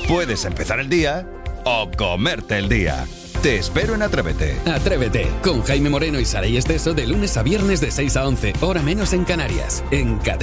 Puedes empezar el día o comerte el día. Te espero en Atrévete. Atrévete, con Jaime Moreno y Saray Esteso de lunes a viernes de 6 a 11, hora menos en Canarias, en Cadena.